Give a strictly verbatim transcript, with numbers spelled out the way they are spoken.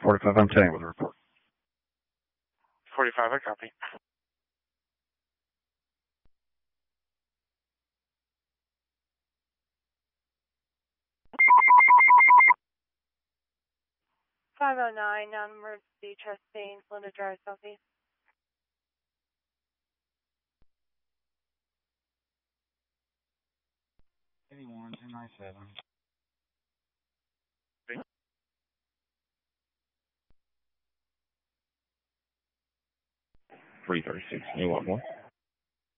forty-five, I'm ten with a report. forty-five, I copy. five oh nine, non-emergency, Chastain, Linda Drive, Southeast. eighty-one, two ninety-seven. three thirty-six, you want more?